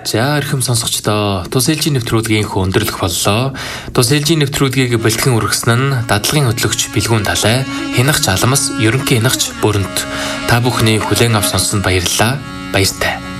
За эрхэм сонсогчдоо, Тус ээлжийн нэвтрүүлгийн өндөрлөх боллоо. Тус ээлжийн нэвтрүүлгийг бэлтгэн үргэсэн нь дадлагын хөтлөгч Билгүүн Далай, Хянагч Алмас, ерөнхий хянагч Бүрэнт. Та бүхний хүлээн авч сонссонд баярлалаа. Баяртай.